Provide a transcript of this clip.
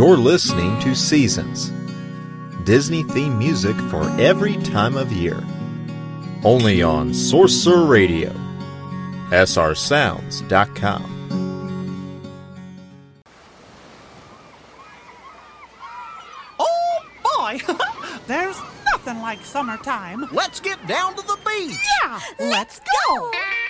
You're listening to Seasons, Disney-themed music for every time of year. Only on Sorcerer Radio, srsounds.com. Oh, boy! There's nothing like summertime. Let's get down to the beach. Yeah, let's go.